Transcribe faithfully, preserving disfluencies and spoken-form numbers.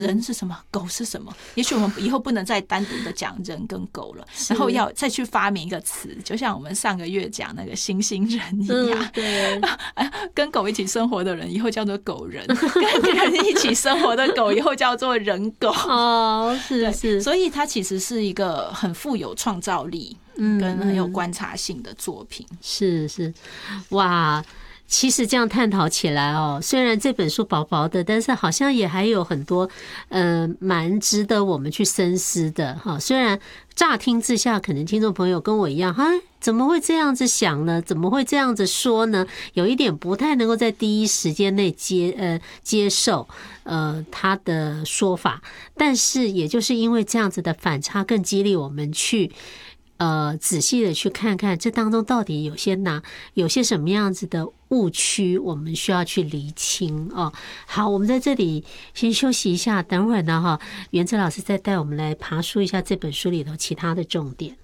人是什么，狗是什么。也许我们以后不能再单独的讲人跟狗了，然后要再去发明一个词，就像我们上个月讲那个猩猩人一样， 嗯、对， 跟狗一起生活的人以后叫做狗人，跟人一起生活的狗以后叫做人狗。 哦，是是， 所以它其实是一个很富有创造力跟很有观察性的作品。 嗯、是是，哇。其实这样探讨起来哦，虽然这本书薄薄的，但是好像也还有很多呃蛮值得我们去深思的哈。虽然乍听之下，可能听众朋友跟我一样，哈，怎么会这样子想呢？怎么会这样子说呢？有一点不太能够在第一时间内接呃接受呃他的说法，但是也就是因为这样子的反差，更激励我们去。呃，仔细的去看看这当中到底有些哪有些什么样子的误区，我们需要去厘清哦。好，我们在这里先休息一下，等会儿呢哈，元哲老师再带我们来爬梳一下这本书里头其他的重点。